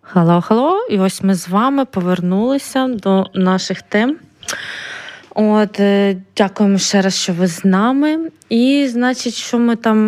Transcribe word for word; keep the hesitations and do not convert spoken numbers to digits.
Хало, хало, і ось ми з вами повернулися до наших тем. От, дякуємо ще раз, що ви з нами. І, значить, що ми там